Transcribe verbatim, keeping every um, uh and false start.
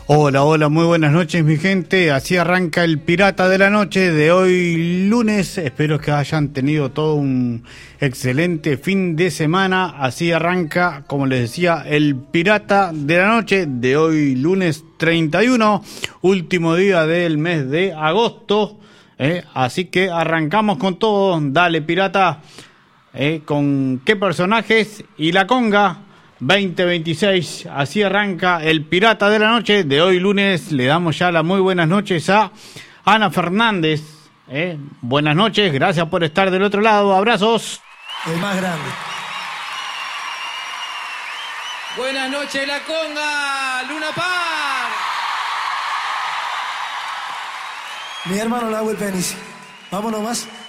Hola, hola, muy buenas noches mi gente, así arranca el Pirata de la Noche de hoy lunes, espero que hayan tenido todo un excelente fin de semana, así arranca, como les decía, el Pirata de la Noche de hoy lunes treinta y uno, último día del mes de agosto, eh, así que arrancamos con todo, dale Pirata, eh, con qué personajes y la conga. veinte veintiséis, así arranca el Pirata de la Noche de hoy lunes. Le damos ya las muy buenas noches a Ana Fernández. ¿eh? Buenas noches, gracias por estar del otro lado. Abrazos. El más grande. Buenas noches, la conga, Luna Par. Mi hermano Nahuel Penis. Vámonos más.